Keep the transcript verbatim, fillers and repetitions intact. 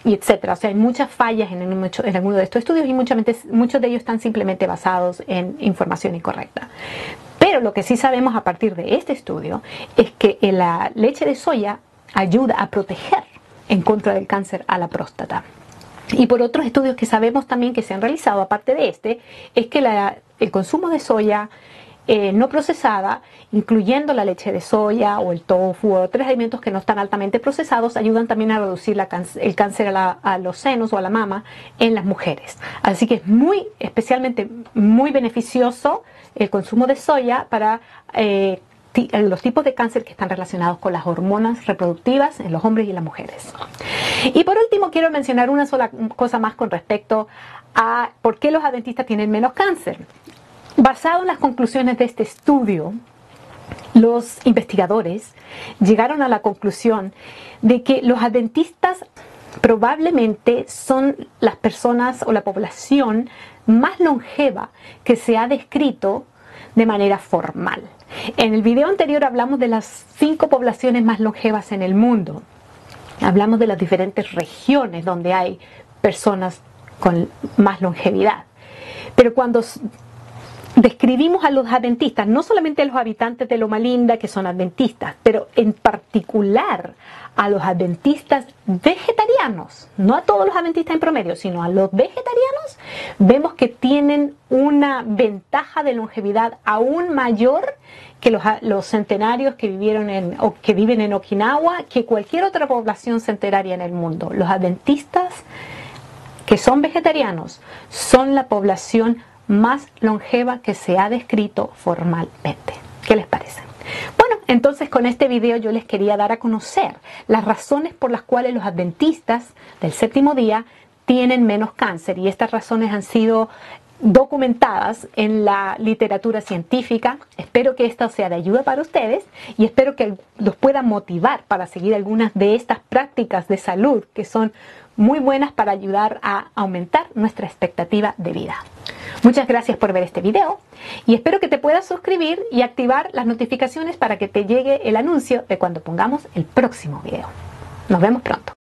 y etcétera. O sea, hay muchas fallas en, en, en alguno de estos estudios y muchas, muchos de ellos están simplemente basados en información incorrecta. Pero lo que sí sabemos a partir de este estudio es que la leche de soya ayuda a proteger en contra del cáncer a la próstata. Y por otros estudios que sabemos también que se han realizado, aparte de este, es que la, el consumo de soya eh, no procesada, incluyendo la leche de soya o el tofu o otros alimentos que no están altamente procesados, ayudan también a reducir la el cáncer a, la, a los senos o a la mama en las mujeres. Así que es muy, especialmente muy beneficioso el consumo de soya para eh, los tipos de cáncer que están relacionados con las hormonas reproductivas en los hombres y las mujeres. Y por último quiero mencionar una sola cosa más con respecto a por qué los adventistas tienen menos cáncer. Basado en las conclusiones de este estudio, los investigadores llegaron a la conclusión de que los adventistas probablemente son las personas o la población más longeva que se ha descrito de manera formal. En el video anterior hablamos de las cinco poblaciones más longevas en el mundo. Hablamos de las diferentes regiones donde hay personas con más longevidad. Pero cuando describimos a los adventistas, no solamente a los habitantes de Loma Linda que son adventistas, pero en particular a los adventistas vegetarianos, no a todos los adventistas en promedio, sino a los vegetarianos, vemos que tienen una ventaja de longevidad aún mayor que los, los centenarios que vivieron en, o que viven en Okinawa, que cualquier otra población centenaria en el mundo. Los adventistas que son vegetarianos son la población más longeva que se ha descrito formalmente. ¿Qué les parece? Bueno, entonces con este video yo les quería dar a conocer las razones por las cuales los adventistas del séptimo día tienen menos cáncer, y estas razones han sido documentadas en la literatura científica. Espero que esto sea de ayuda para ustedes y espero que los pueda motivar para seguir algunas de estas prácticas de salud que son muy buenas para ayudar a aumentar nuestra expectativa de vida. Muchas gracias por ver este video y espero que te puedas suscribir y activar las notificaciones para que te llegue el anuncio de cuando pongamos el próximo video. Nos vemos pronto.